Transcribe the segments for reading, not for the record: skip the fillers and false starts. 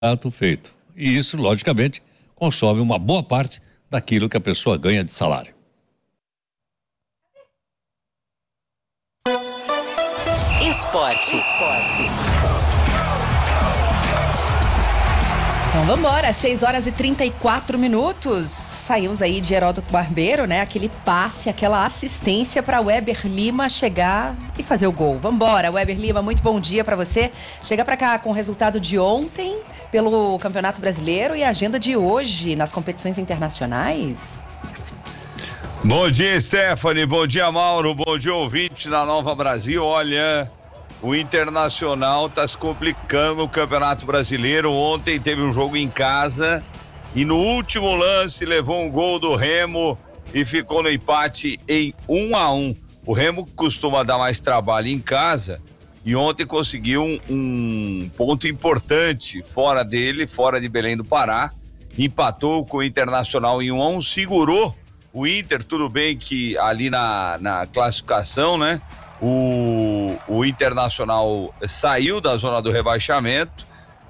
contrato feito. E isso, logicamente, consome uma boa parte daquilo que a pessoa ganha de salário. Esporte. Então vamos embora, 6h34. Saímos aí de Heródoto Barbeiro, né? Aquele passe, aquela assistência para Weber Lima chegar e fazer o gol. Vamos embora, Weber Lima, muito bom dia para você. Chega para cá com o resultado de ontem pelo Campeonato Brasileiro e a agenda de hoje nas competições internacionais. Bom dia, Stephanie, bom dia, Mauro, bom dia, ouvinte da Nova Brasil. Olha, o Internacional tá se complicando no Campeonato Brasileiro. Ontem teve um jogo em casa e no último lance levou um gol do Remo e ficou no empate em 1-1. O Remo costuma dar mais trabalho em casa e ontem conseguiu um ponto importante fora dele, fora de Belém do Pará. Empatou com o Internacional em 1-1, segurou o Inter. Tudo bem que ali na classificação, né? O Internacional saiu da zona do rebaixamento,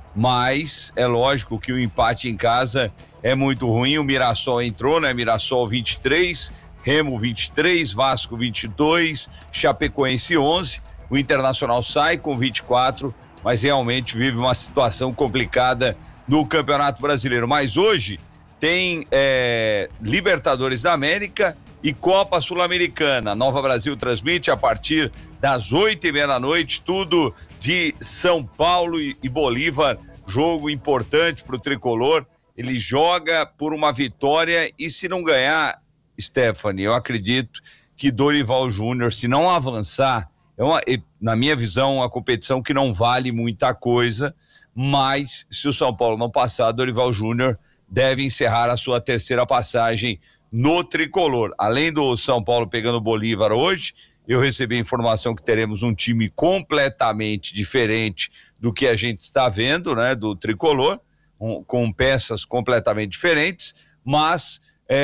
mas é lógico que o empate em casa é muito ruim. O Mirassol entrou, né? Mirassol 23, Remo 23, Vasco 22, Chapecoense 11. O Internacional sai com 24, mas realmente vive uma situação complicada no Campeonato Brasileiro. Mas hoje tem Libertadores da América e Copa Sul-Americana. Nova Brasil transmite a partir das 8:30 da noite, tudo de São Paulo e Bolívar, jogo importante para o tricolor. Ele joga por uma vitória e se não ganhar, Stephanie, eu acredito que Dorival Júnior, se não avançar, na minha visão, uma competição que não vale muita coisa, mas se o São Paulo não passar, Dorival Júnior deve encerrar a sua terceira passagem no tricolor. Além do São Paulo pegando o Bolívar hoje, eu recebi a informação que teremos um time completamente diferente do que a gente está vendo, né, do tricolor, com peças completamente diferentes, mas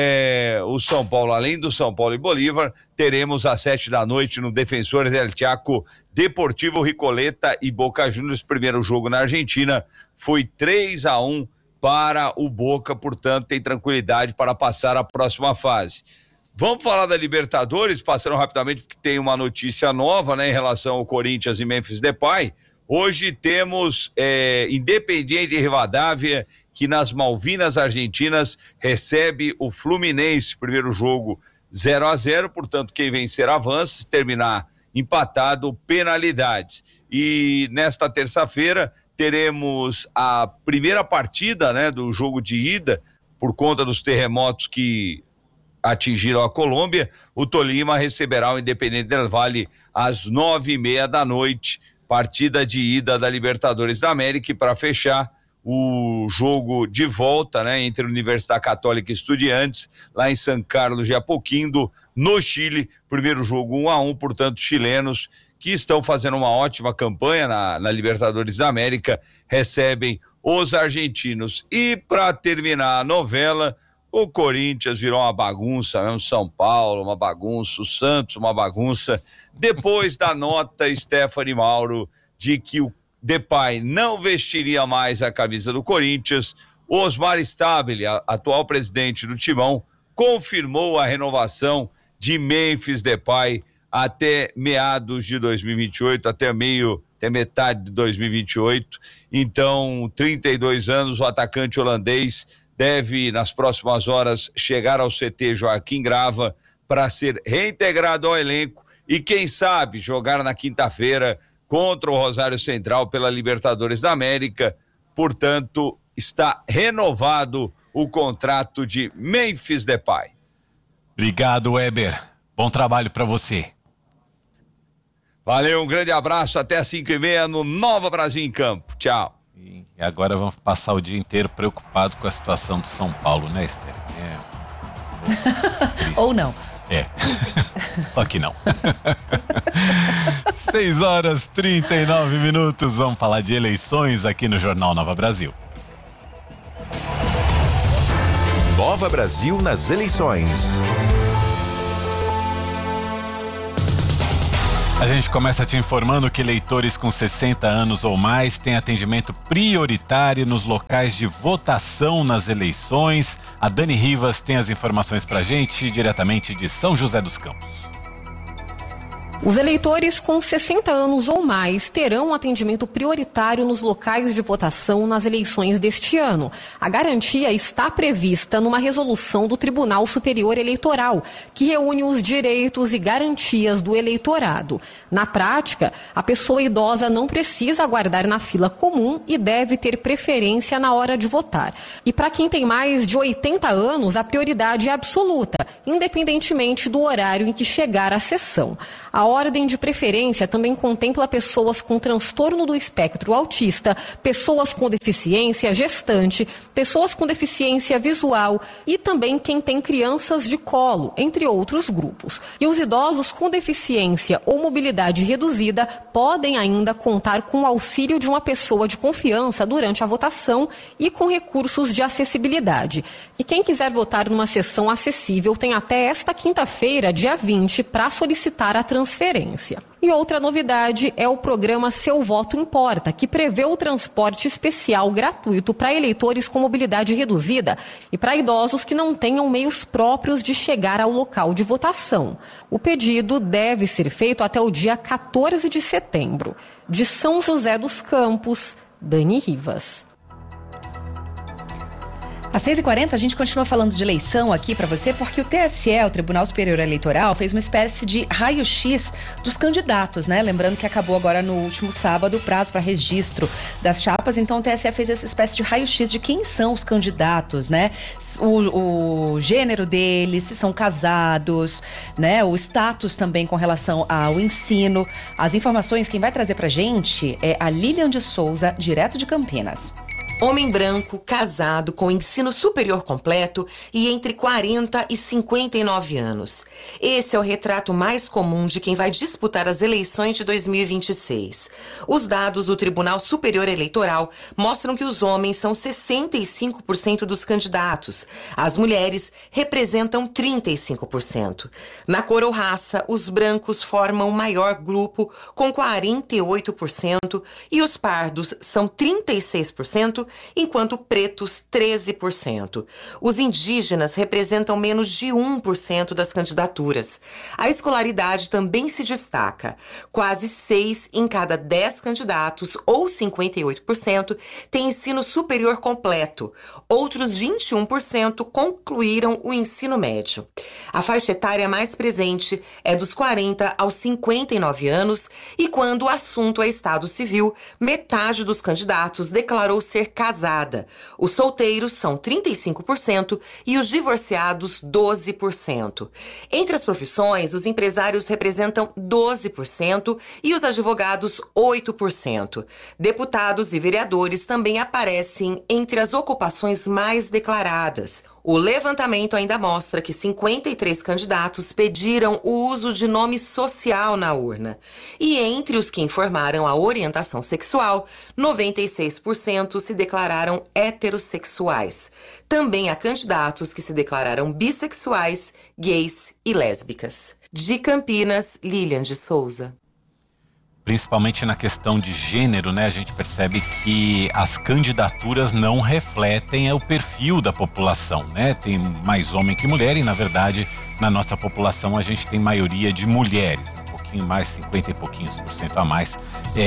o São Paulo, além do São Paulo e Bolívar, teremos às 7 da noite no Defensores del Chaco, Deportivo Ricoleta e Boca Juniors. Primeiro jogo na Argentina foi 3-1 para o Boca, portanto tem tranquilidade para passar a próxima fase. Vamos falar da Libertadores, passando rapidamente porque tem uma notícia nova, né, em relação ao Corinthians e Memphis Depay. Hoje temos Independiente Rivadavia, que nas Malvinas Argentinas recebe o Fluminense, primeiro jogo 0-0, portanto quem vencer avança, se terminar empatado, penalidades. E nesta terça-feira teremos a primeira partida, né, do jogo de ida, por conta dos terremotos que atingiram a Colômbia. O Tolima receberá o Independente del Valle às 9:30 da noite, partida de ida da Libertadores da América. E para fechar, o jogo de volta, né, entre Universidade Católica e Estudiantes, lá em San Carlos de Apoquindo, no Chile. Primeiro jogo 1-1, portanto, chilenos que estão fazendo uma ótima campanha na Libertadores da América, recebem os argentinos. E para terminar a novela, o Corinthians virou uma bagunça, mesmo São Paulo, uma bagunça, o Santos, uma bagunça. Depois da nota, Stephanie, Mauro, de que o Depay não vestiria mais a camisa do Corinthians, Osmar Stabile, atual presidente do Timão, confirmou a renovação de Memphis Depay até meados de 2028, até metade de 2028. Então, 32 anos, o atacante holandês deve, nas próximas horas, chegar ao CT Joaquim Grava para ser reintegrado ao elenco e, quem sabe, jogar na quinta-feira contra o Rosário Central pela Libertadores da América. Portanto, está renovado o contrato de Memphis Depay. Obrigado, Weber. Bom trabalho para você. Valeu, um grande abraço, até às 5:30 no Nova Brasil em Campo. Tchau. E agora vamos passar o dia inteiro preocupado com a situação do São Paulo, né, Esther? Ou não. Só que não. 6h39. Vamos falar de eleições aqui no Jornal Nova Brasil. Nova Brasil nas eleições. A gente começa te informando que eleitores com 60 anos ou mais têm atendimento prioritário nos locais de votação nas eleições. A Dani Rivas tem as informações pra gente diretamente de São José dos Campos. Os eleitores com 60 anos ou mais terão atendimento prioritário nos locais de votação nas eleições deste ano. A garantia está prevista numa resolução do Tribunal Superior Eleitoral, que reúne os direitos e garantias do eleitorado. Na prática, a pessoa idosa não precisa aguardar na fila comum e deve ter preferência na hora de votar. E para quem tem mais de 80 anos, a prioridade é absoluta, independentemente do horário em que chegar à sessão. A ordem de preferência também contempla pessoas com transtorno do espectro autista, pessoas com deficiência gestante, pessoas com deficiência visual e também quem tem crianças de colo, entre outros grupos. E os idosos com deficiência ou mobilidade reduzida podem ainda contar com o auxílio de uma pessoa de confiança durante a votação e com recursos de acessibilidade. E quem quiser votar numa sessão acessível tem até esta quinta-feira, dia 20, para solicitar a transferência. E outra novidade é o programa Seu Voto Importa, que prevê o transporte especial gratuito para eleitores com mobilidade reduzida e para idosos que não tenham meios próprios de chegar ao local de votação. O pedido deve ser feito até o dia 14 de setembro. De São José dos Campos, Dani Rivas. Às 6h40, a gente continua falando de eleição aqui para você, porque o TSE, o Tribunal Superior Eleitoral, fez uma espécie de raio-x dos candidatos, né? Lembrando que acabou agora no último sábado o prazo para registro das chapas, então o TSE fez essa espécie de raio-x de quem são os candidatos, né? O gênero deles, se são casados, né? O status também com relação ao ensino. As informações, quem vai trazer pra gente é a Lilian de Souza, direto de Campinas. Homem branco, casado, com ensino superior completo e entre 40 e 59 anos. Esse é o retrato mais comum de quem vai disputar as eleições de 2026. Os dados do Tribunal Superior Eleitoral mostram que os homens são 65% dos candidatos. As mulheres representam 35%. Na cor ou raça, os brancos formam o maior grupo, com 48%, e os pardos são 36%, enquanto pretos 13%. Os indígenas representam menos de 1% das candidaturas. A escolaridade também se destaca. Quase 6 em cada 10 candidatos, ou 58%, têm ensino superior completo. Outros 21% concluíram o ensino médio. A faixa etária mais presente é dos 40 aos 59 anos e, quando o assunto é Estado Civil, metade dos candidatos declarou ser casada. Os solteiros são 35% e os divorciados 12%. Entre as profissões, os empresários representam 12% e os advogados 8%. Deputados e vereadores também aparecem entre as ocupações mais declaradas. O levantamento ainda mostra que 53 candidatos pediram o uso de nome social na urna. E entre os que informaram a orientação sexual, 96% se declararam heterossexuais. Também há candidatos que se declararam bissexuais, gays e lésbicas. De Campinas, Lilian de Souza. Principalmente na questão de gênero, né? A gente percebe que as candidaturas não refletem o perfil da população, né? Tem mais homem que mulher e, na verdade, na nossa população a gente tem maioria de mulheres, um pouquinho mais, 50 e pouquinhos por cento a mais,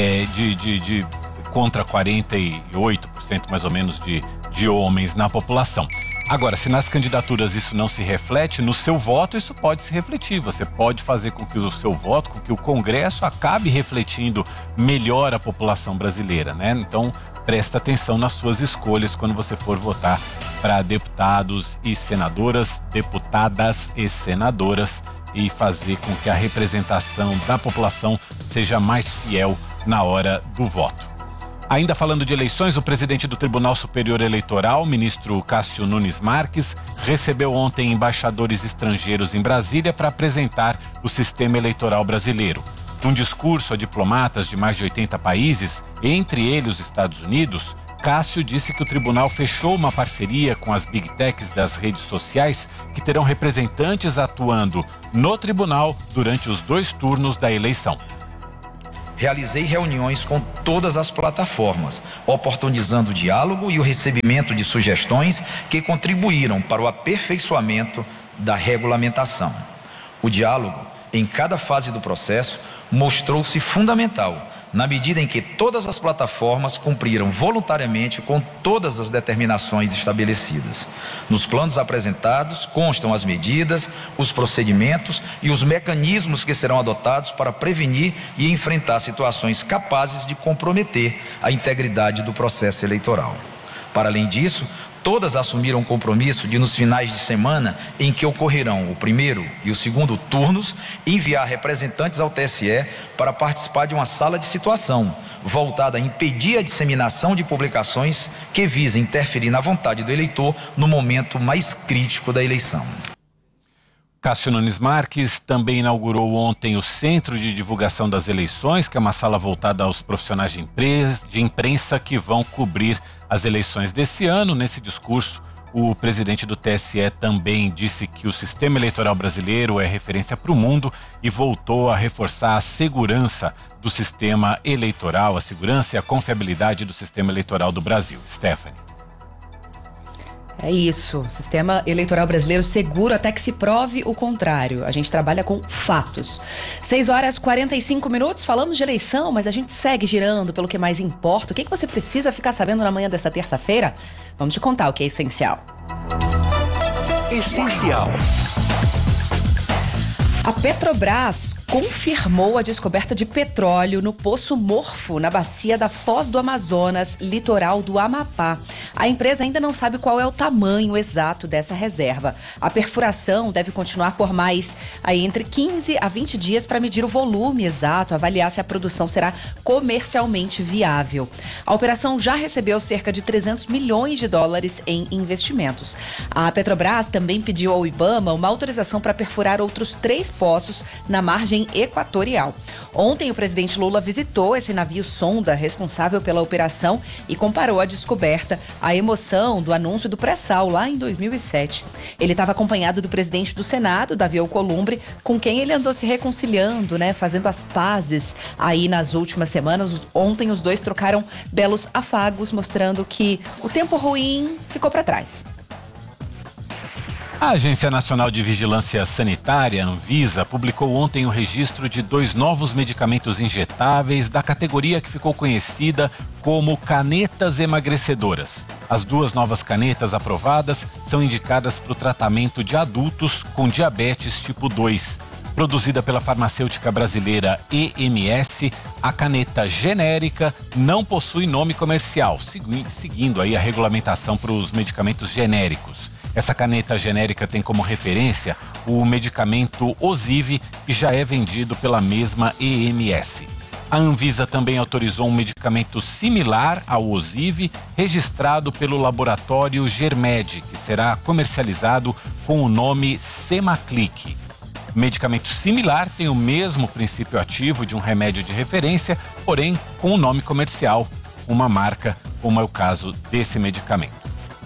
contra 48% mais ou menos de homens na população. Agora, se nas candidaturas isso não se reflete, no seu voto isso pode se refletir. Você pode fazer com que o seu voto, com que o Congresso acabe refletindo melhor a população brasileira, né? Então, presta atenção nas suas escolhas quando você for votar para deputados e senadoras, deputadas e senadoras, e fazer com que a representação da população seja mais fiel na hora do voto. Ainda falando de eleições, o presidente do Tribunal Superior Eleitoral, ministro Cássio Nunes Marques, recebeu ontem embaixadores estrangeiros em Brasília para apresentar o sistema eleitoral brasileiro. Num discurso a diplomatas de mais de 80 países, entre eles os Estados Unidos, Cássio disse que o tribunal fechou uma parceria com as Big Techs das redes sociais que terão representantes atuando no tribunal durante os 2 turnos da eleição. realizei reuniões com todas as plataformas, oportunizando o diálogo e o recebimento de sugestões que contribuíram para o aperfeiçoamento da regulamentação. O diálogo, em cada fase do processo, mostrou-se fundamental, na medida em que todas as plataformas cumpriram voluntariamente com todas as determinações estabelecidas. Nos planos apresentados constam as medidas, os procedimentos e os mecanismos que serão adotados para prevenir e enfrentar situações capazes de comprometer a integridade do processo eleitoral. Para além disso, todas assumiram o compromisso de, nos finais de semana em que ocorrerão o primeiro e o segundo turnos, enviar representantes ao TSE para participar de uma sala de situação, voltada a impedir a disseminação de publicações que visem interferir na vontade do eleitor no momento mais crítico da eleição. Cássio Nunes Marques também inaugurou ontem o Centro de Divulgação das Eleições, que é uma sala voltada aos profissionais de imprensa que vão cobrir as eleições desse ano. Nesse discurso, o presidente do TSE também disse que o sistema eleitoral brasileiro é referência para o mundo e voltou a reforçar a segurança do sistema eleitoral, a segurança e a confiabilidade do sistema eleitoral do Brasil. Stephanie. É isso, sistema eleitoral brasileiro seguro até que se prove o contrário. A gente trabalha com fatos. 6h45, falamos de eleição, mas a gente segue girando pelo que mais importa. O que você precisa ficar sabendo na manhã desta terça-feira? Vamos te contar o que é essencial. Essencial. A Petrobras confirmou a descoberta de petróleo no Poço Morfo, na bacia da Foz do Amazonas, litoral do Amapá. A empresa ainda não sabe qual é o tamanho exato dessa reserva. A perfuração deve continuar por mais entre 15 a 20 dias para medir o volume exato, avaliar se a produção será comercialmente viável. A operação já recebeu cerca de 300 milhões de dólares em investimentos. A Petrobras também pediu ao IBAMA uma autorização para perfurar outros 3 poços na margem equatorial. Ontem, o presidente Lula visitou esse navio sonda responsável pela operação e comparou a descoberta à emoção do anúncio do pré-sal lá em 2007. Ele estava acompanhado do presidente do Senado, Davi Alcolumbre, com quem ele andou se reconciliando, fazendo as pazes aí nas últimas semanas. Ontem, os dois trocaram belos afagos, mostrando que o tempo ruim ficou para trás. A Agência Nacional de Vigilância Sanitária, Anvisa, publicou ontem o registro de 2 novos medicamentos injetáveis da categoria que ficou conhecida como canetas emagrecedoras. As 2 novas canetas aprovadas são indicadas para o tratamento de adultos com diabetes tipo 2. Produzida pela farmacêutica brasileira EMS, a caneta genérica não possui nome comercial, seguindo aí a regulamentação para os medicamentos genéricos. Essa caneta genérica tem como referência o medicamento Osive, que já é vendido pela mesma EMS. A Anvisa também autorizou um medicamento similar ao Osive, registrado pelo laboratório Germed, que será comercializado com o nome Semaclic. O medicamento similar tem o mesmo princípio ativo de um remédio de referência, porém com o nome comercial, uma marca, como é o caso desse medicamento.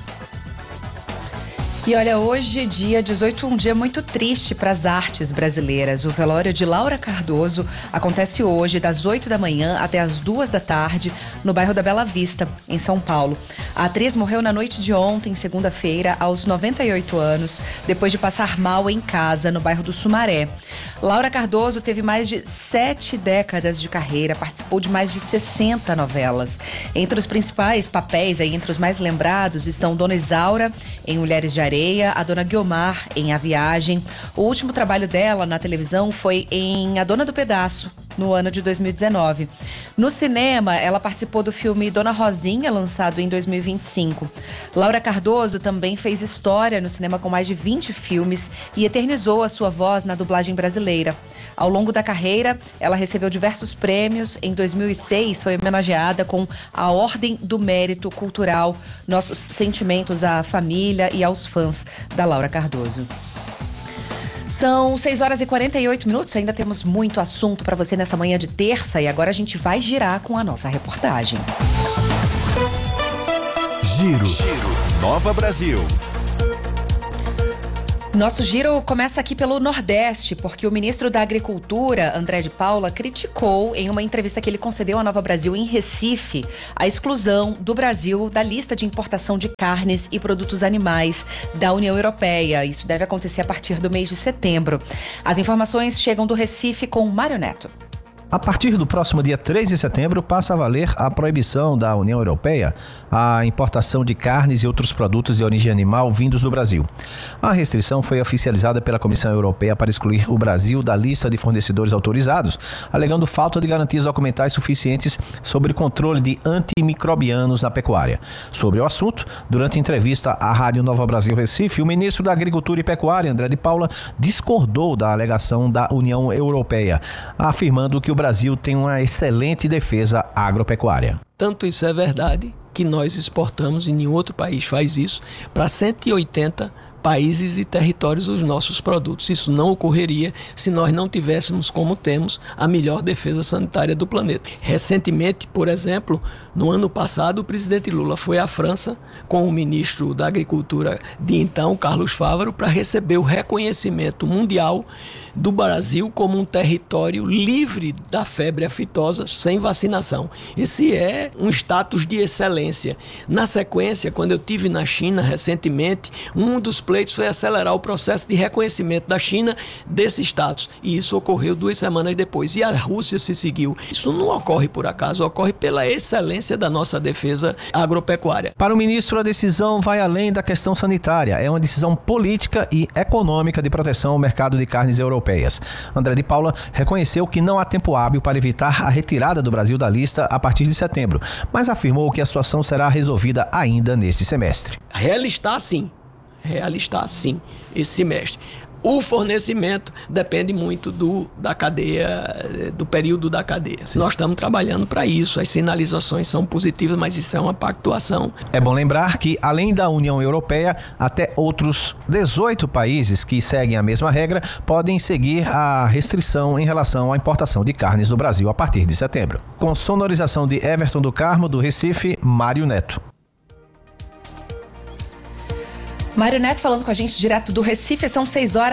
E olha, hoje, dia 18, um dia muito triste para as artes brasileiras. O velório de Laura Cardoso acontece hoje, das 8 da manhã até as 2 da tarde, no bairro da Bela Vista, em São Paulo. A atriz morreu na noite de ontem, segunda-feira, aos 98 anos, depois de passar mal em casa, no bairro do Sumaré. Laura Cardoso teve mais de 7 décadas de carreira, participou de mais de 60 novelas. Entre os principais papéis, entre os mais lembrados, estão Dona Isaura, em Mulheres de Areia, a Dona Guiomar, em A Viagem. O último trabalho dela na televisão foi em A Dona do Pedaço, no ano de 2019. No cinema, ela participou do filme Dona Rosinha, lançado em 2025. Laura Cardoso também fez história no cinema com mais de 20 filmes e eternizou a sua voz na dublagem brasileira. Ao longo da carreira, ela recebeu diversos prêmios. Em 2006, foi homenageada com a Ordem do Mérito Cultural. Nossos sentimentos à família e aos fãs da Laura Cardoso. São 6h48, ainda temos muito assunto para você nessa manhã de terça e agora a gente vai girar com a nossa reportagem. Giro. Nova Brasil. Nosso giro começa aqui pelo Nordeste, porque o ministro da Agricultura, André de Paula, criticou em uma entrevista que ele concedeu à Nova Brasil em Recife a exclusão do Brasil da lista de importação de carnes e produtos animais da União Europeia. Isso deve acontecer a partir do mês de setembro. As informações chegam do Recife com Mário Neto. A partir do próximo dia 3 de setembro, passa a valer a proibição da União Europeia à importação de carnes e outros produtos de origem animal vindos do Brasil. A restrição foi oficializada pela Comissão Europeia para excluir o Brasil da lista de fornecedores autorizados, alegando falta de garantias documentais suficientes sobre o controle de antimicrobianos na pecuária. Sobre o assunto, durante entrevista à Rádio Nova Brasil Recife, o ministro da Agricultura e Pecuária, André de Paula, discordou da alegação da União Europeia, afirmando que o Brasil tem uma excelente defesa agropecuária. Tanto isso é verdade que nós exportamos, e nenhum outro país faz isso, para 180 países e territórios os nossos produtos. Isso não ocorreria se nós não tivéssemos, como temos, a melhor defesa sanitária do planeta. Recentemente, por exemplo, no ano passado, o presidente Lula foi à França com o ministro da Agricultura de então, Carlos Fávaro, para receber o reconhecimento mundial do Brasil como um território livre da febre aftosa sem vacinação. Esse é um status de excelência. Na sequência, quando eu estive na China recentemente, um dos pleitos foi acelerar o processo de reconhecimento da China desse status. E isso ocorreu 2 semanas depois. E a Rússia se seguiu. Isso não ocorre por acaso, ocorre pela excelência da nossa defesa agropecuária. Para o ministro, a decisão vai além da questão sanitária. É uma decisão política e econômica de proteção ao mercado de carnes europeias. André de Paula reconheceu que não há tempo hábil para evitar a retirada do Brasil da lista a partir de setembro, mas afirmou que a situação será resolvida ainda neste semestre. Realistar sim esse semestre. O fornecimento depende muito da cadeia, do período da cadeia. Nós estamos trabalhando para isso, as sinalizações são positivas, mas isso é uma pactuação. É bom lembrar que, além da União Europeia, até outros 18 países que seguem a mesma regra podem seguir a restrição em relação à importação de carnes do Brasil a partir de setembro. Com sonorização de Everton do Carmo, do Recife, Mário Neto. Mário Neto falando com a gente direto do Recife, são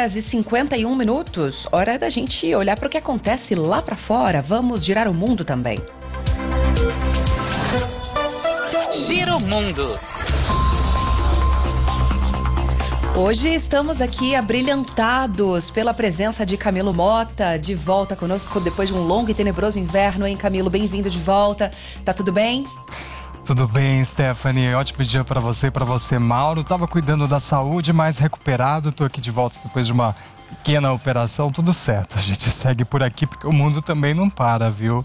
6h51. Hora da gente olhar para o que acontece lá para fora. Vamos girar o mundo também. Gira o mundo. Hoje estamos aqui abrilhantados pela presença de Camilo Mota, de volta conosco depois de um longo e tenebroso inverno, hein, Camilo? Bem-vindo de volta. Tá tudo bem? Tudo bem, Stephanie. Ótimo dia para você, Mauro. Tava cuidando da saúde, mas recuperado. Tô aqui de volta depois de uma pequena operação. Tudo certo. A gente segue por aqui porque o mundo também não para, viu?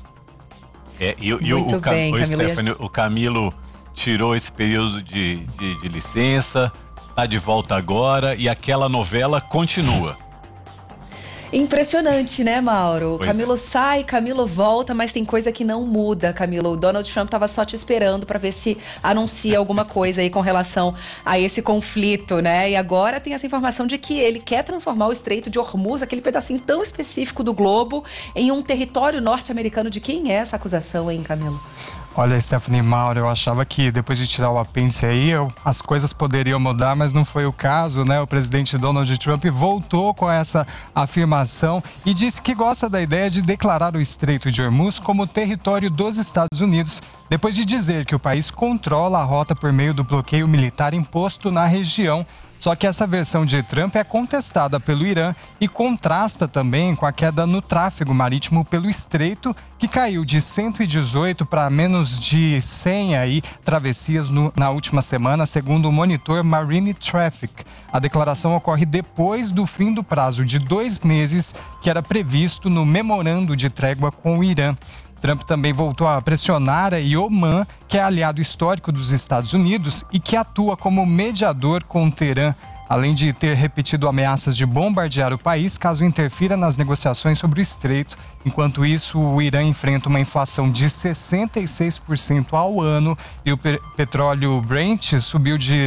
Stephanie, o Camilo tirou esse período de licença, tá de volta agora e aquela novela continua. Impressionante, né, Mauro? Pois Camilo sai, Camilo volta, mas tem coisa que não muda, Camilo. O Donald Trump tava só te esperando para ver se anuncia alguma coisa aí com relação a esse conflito, né? E agora tem essa informação de que ele quer transformar o Estreito de Hormuz, aquele pedacinho tão específico do globo, em um território norte-americano. De quem é essa acusação, hein, Camilo? Olha, Stephanie, Mauro, eu achava que depois de tirar o apêndice aí, as coisas poderiam mudar, mas não foi o caso, né? O presidente Donald Trump voltou com essa afirmação e disse que gosta da ideia de declarar o Estreito de Hormuz como território dos Estados Unidos, depois de dizer que o país controla a rota por meio do bloqueio militar imposto na região. Só que essa versão de Trump é contestada pelo Irã e contrasta também com a queda no tráfego marítimo pelo Estreito, que caiu de 118 para menos de 100 travessias na última semana, segundo o monitor Marine Traffic. A declaração ocorre depois do fim do prazo de 2 meses que era previsto no memorando de trégua com o Irã. Trump também voltou a pressionar a Oman, que é aliado histórico dos Estados Unidos e que atua como mediador com Teherã, além de ter repetido ameaças de bombardear o país caso interfira nas negociações sobre o Estreito. Enquanto isso, o Irã enfrenta uma inflação de 66% ao ano e o petróleo Brent subiu de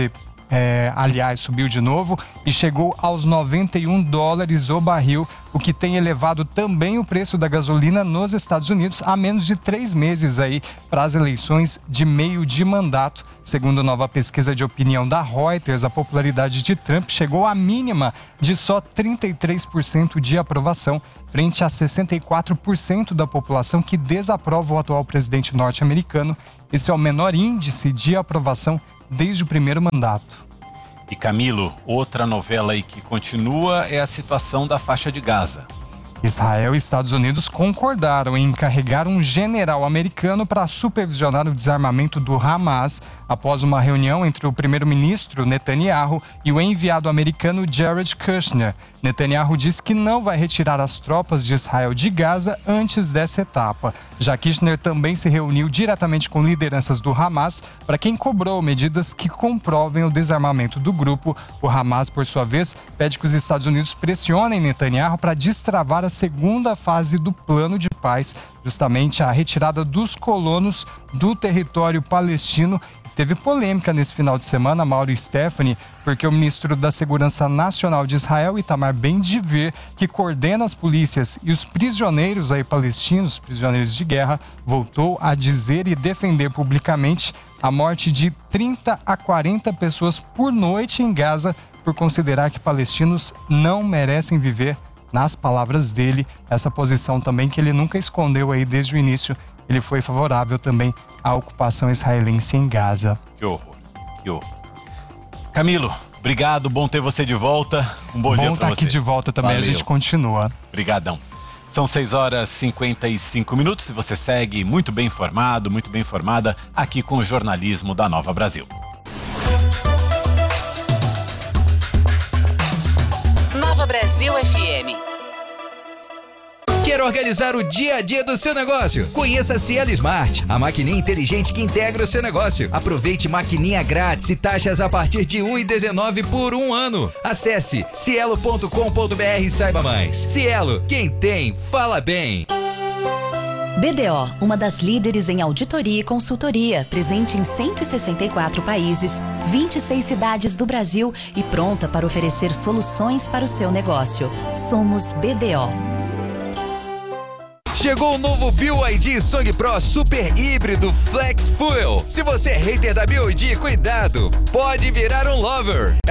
aliás, subiu de novo e chegou aos $91 o barril, o que tem elevado também o preço da gasolina nos Estados Unidos há menos de 3 meses aí para as eleições de meio de mandato. Segundo nova pesquisa de opinião da Reuters, a popularidade de Trump chegou à mínima de só 33% de aprovação, frente a 64% da população que desaprova o atual presidente norte-americano. Esse é o menor índice de aprovação desde o primeiro mandato. E Camilo, outra novela aí que continua é a situação da faixa de Gaza. Israel e Estados Unidos concordaram em encarregar um general americano para supervisionar o desarmamento do Hamas após uma reunião entre o primeiro-ministro Netanyahu e o enviado americano Jared Kushner. Netanyahu disse que não vai retirar as tropas de Israel de Gaza antes dessa etapa. Já Kushner também se reuniu diretamente com lideranças do Hamas, para quem cobrou medidas que comprovem o desarmamento do grupo. O Hamas, por sua vez, pede que os Estados Unidos pressionem Netanyahu para destravar a segunda fase do plano de paz, justamente a retirada dos colonos do território palestino. Teve polêmica nesse final de semana, Mauro e Stephanie, porque o ministro da Segurança Nacional de Israel, Itamar Ben-Gvir, que coordena as polícias e os prisioneiros aí palestinos, prisioneiros de guerra, voltou a dizer e defender publicamente a morte de 30 a 40 pessoas por noite em Gaza, por considerar que palestinos não merecem viver. Nas palavras dele, essa posição também que ele nunca escondeu aí desde o início, ele foi favorável também à ocupação israelense em Gaza. Que horror, que horror. Camilo, obrigado, bom ter você de volta. Um bom dia pra você. Bom estar aqui de volta também, Valeu. A gente continua. Obrigadão. São 6h55 e você segue muito bem informado, muito bem informada aqui com o jornalismo da Nova Brasil. Nova Brasil FM. Quer organizar o dia a dia do seu negócio? Conheça a Cielo Smart, a maquininha inteligente que integra o seu negócio. Aproveite maquininha grátis e taxas a partir de R$ 1,19 por 1 ano. Acesse cielo.com.br e saiba mais. Cielo, quem tem, fala bem. BDO, uma das líderes em auditoria e consultoria, presente em 164 países, 26 cidades do Brasil e pronta para oferecer soluções para o seu negócio. Somos BDO. Chegou o novo BYD Song Pro Super Híbrido Flex Fuel. Se você é hater da BYD, cuidado, pode virar um lover.